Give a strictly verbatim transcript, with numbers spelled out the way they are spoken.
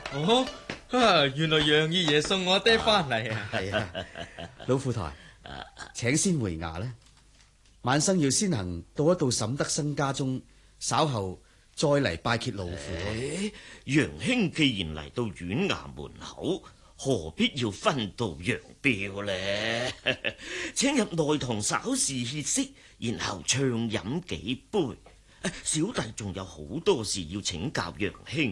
哦，啊，原來楊二爺送我爹翻嚟啊！ 係啊，老富台，請先回衙啦。晚生要先行到一到沈德生家中，稍後再嚟拜謁老父。 誒，楊兄既然嚟到縣衙門口，何必要分道揚鑣呢？請入內堂稍事歇息，然後暢飲幾杯。小弟仲有好多事要請教楊兄。